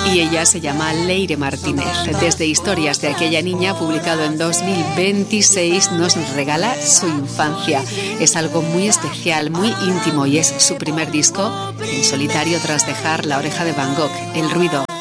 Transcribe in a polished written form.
Y ella se llama Leire Martínez. Desde Historias de aquella niña, publicado en 2026, nos regala su infancia. Es algo muy especial, muy íntimo, y es su primer disco en solitario tras dejar La Oreja de Van Gogh, El Ruido.